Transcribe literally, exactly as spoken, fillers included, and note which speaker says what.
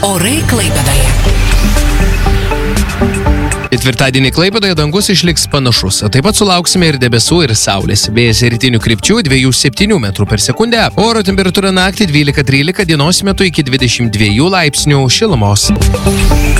Speaker 1: Orai Klaipėdoje.
Speaker 2: Ketvirtadienį Klaipėdoje dangus išliks panašus. Taip pat sulauksime ir debesų, ir saulės. Vėjas rytinių krypčių dviejų septynių metrų per sekundę. Oro temperatūra naktį dvylika trylika, dienos metu iki dvidešimt dviejų laipsnių šilumos.